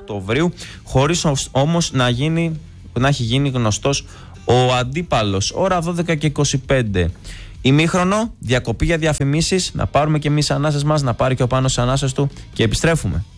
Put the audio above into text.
Οκτωβρίου, χωρίς όμως να έχει γίνει γνωστός ο αντίπαλος. Ώρα 12:25. Ημίχρονο, διακοπή για διαφημίσεις, να πάρουμε και εμείς ανάσες μας, να πάρει και ο Πάνος ανάσες του και επιστρέφουμε.